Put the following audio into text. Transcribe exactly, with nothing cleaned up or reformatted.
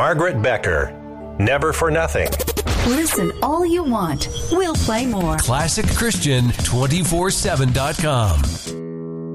Margaret Becker. Never for Nothing. Listen all you want. We'll play more. classic christian two four seven dot com.